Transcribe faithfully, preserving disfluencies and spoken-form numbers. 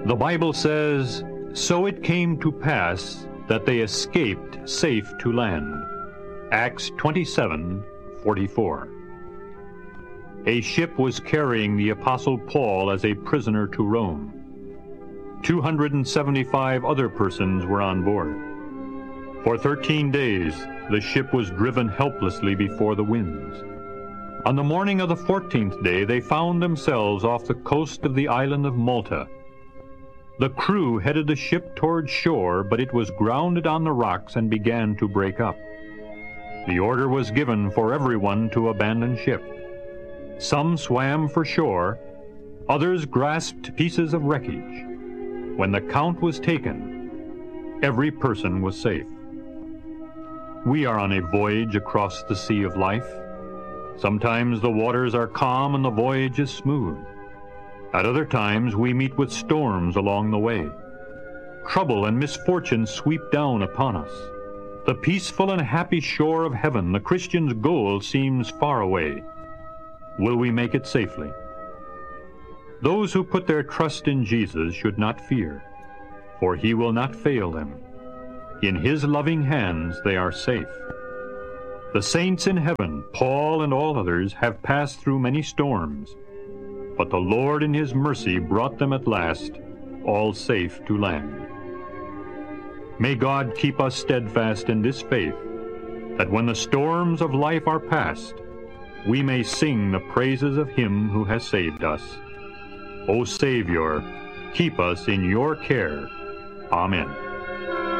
The Bible says, "So it came to pass that they escaped safe to land." Acts twenty-seven forty-four. A ship was carrying the Apostle Paul as a prisoner to Rome. two hundred seventy-five other persons were on board. For thirteen days, the ship was driven helplessly before the winds. On the morning of the fourteenth day, they found themselves off the coast of the island of Malta. The crew headed the ship toward shore, but it was grounded on the rocks and began to break up. The order was given for everyone to abandon ship. Some swam for shore, others grasped pieces of wreckage. When the count was taken, every person was safe. We are on a voyage across the sea of life. Sometimes the waters are calm and the voyage is smooth. At other times we meet with storms along the way. Trouble and misfortune sweep down upon us. The peaceful and happy shore of heaven, the Christian's goal, seems far away. Will we make it safely? Those who put their trust in Jesus should not fear, for he will not fail them. In his loving hands they are safe. The saints in heaven, Paul and all others, have passed through many storms, but the Lord in his mercy brought them at last, all safe to land. May God keep us steadfast in this faith, that when the storms of life are past, we may sing the praises of him who has saved us. O Savior, keep us in your care. Amen.